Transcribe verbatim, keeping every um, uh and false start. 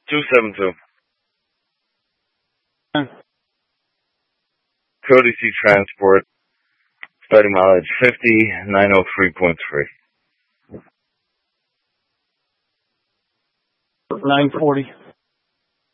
two seven two. Cody C Transport. Starting mileage fifty, nine oh three point three. nine forty.